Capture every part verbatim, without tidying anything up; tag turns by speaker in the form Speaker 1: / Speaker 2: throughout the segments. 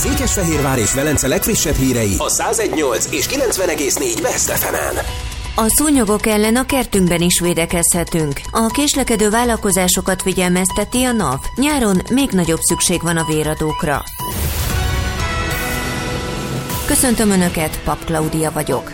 Speaker 1: Székesfehérvár és Velence legfrissebb hírei a száz egy nyolc és kilencven egész négy Best ef emen.
Speaker 2: A szúnyogok ellen a kertünkben is védekezhetünk. A késlekedő vállalkozásokat figyelmezteti a NAV. Nyáron még nagyobb szükség van a véradókra. Köszöntöm Önöket, Pap Klaudia vagyok.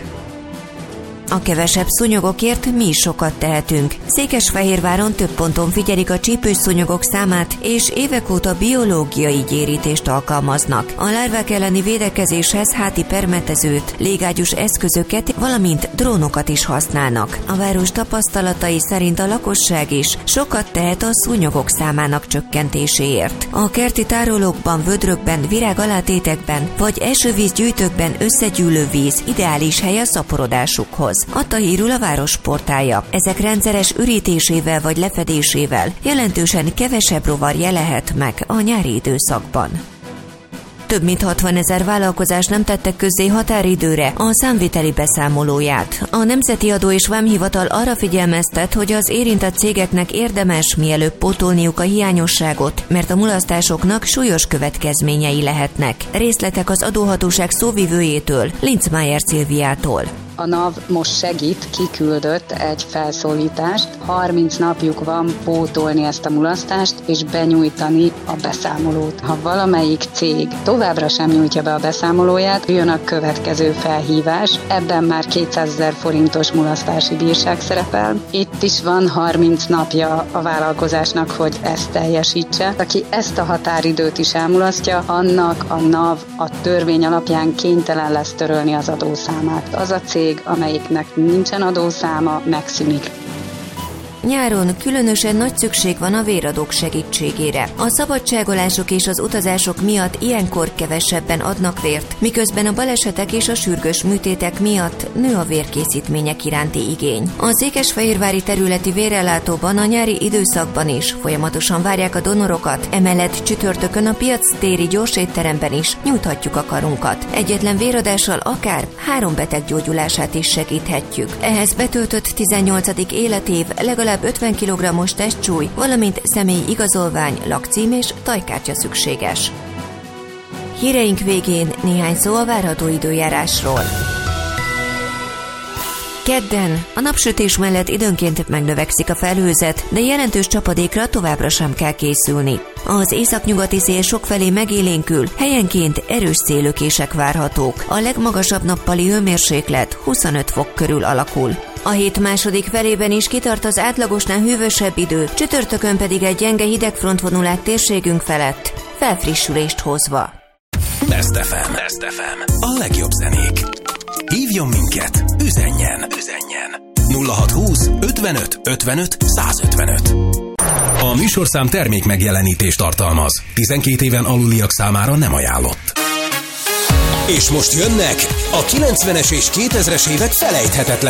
Speaker 2: A kevesebb szúnyogokért mi is sokat tehetünk. Székesfehérváron több ponton figyelik a csípős szúnyogok számát, és évek óta biológiai gyérítést alkalmaznak. A lárvák elleni védekezéshez háti permetezőt, légágyús eszközöket, valamint drónokat is használnak. A város tapasztalatai szerint a lakosság is sokat tehet a szúnyogok számának csökkentéséért. A kerti tárolókban, vödrökben, virágalátétekben vagy esővízgyűjtőkben összegyűlő víz ideális hely a szaporodásukhoz, adta hírül a város portálja. Ezek rendszeres ürítésével vagy lefedésével jelentősen kevesebb rovar jelenhet meg a nyári időszakban. Több mint hatvanezer vállalkozás nem tettek közzé határidőre a számviteli beszámolóját. A Nemzeti Adó és Vámhivatal arra figyelmeztet, hogy az érintett cégeknek érdemes mielőbb pótolniuk a hiányosságot, mert a mulasztásoknak súlyos következményei lehetnek. Részletek az adóhatóság szóvivőjétől, Linzmeier Szilviától.
Speaker 3: A NAV most segít, kiküldött egy felszólítást, harminc napjuk van pótolni ezt a mulasztást és benyújtani a beszámolót. Ha valamelyik cég továbbra sem nyújtja be a beszámolóját, jön a következő felhívás, ebben már kétszázezer forintos mulasztási bírság szerepel. Itt is van harminc napja a vállalkozásnak, hogy ezt teljesítse. Aki ezt a határidőt is elmulasztja, annak a NAV a törvény alapján kénytelen lesz törölni az adószámát. Az a cég, amelyiknek nincsen adószáma, megszűnik.
Speaker 2: Nyáron különösen nagy szükség van a véradók segítségére. A szabadságolások és az utazások miatt ilyenkor kevesebben adnak vért, miközben a balesetek és a sürgős műtétek miatt nő a vérkészítmények iránti igény. A székesfehérvári területi vérellátóban a nyári időszakban is folyamatosan várják a donorokat, emellett csütörtökön a piac téri gyorsétteremben is nyújthatjuk a karunkat. Egyetlen véradással akár három beteg gyógyulását is segíthetjük. Ehhez betöltött tizennyolcadik életév, legalább ötven kilogrammos testsúly, valamint személyi igazolvány, lakcím és tajkártya szükséges. Híreink végén néhány szó a várható időjárásról. Kedden a napsütés mellett időnként megnövekszik a felhőzet, de jelentős csapadékra továbbra sem kell készülni. Az északnyugati szél sokfelé megélénkül, helyenként erős széllökések várhatók. A legmagasabb nappali hőmérséklet huszonöt fok körül alakul. A hét második felében is kitart az átlagosnál hűvösebb idő, csütörtökön pedig egy gyenge hidegfrontvonul át térségünk felett, felfrissülést hozva.
Speaker 1: Best ef em. Best ef em. A legjobb zenék. Hívjon minket, üzenjen, üzenjen. nulla hat húsz ötvenöt ötvenöt százötvenöt. A műsorszám termék megjelenítést tartalmaz. tizenkét éven aluliak számára nem ajánlott. És most jönnek a kilencvenes és kétezres évek felejthetetlen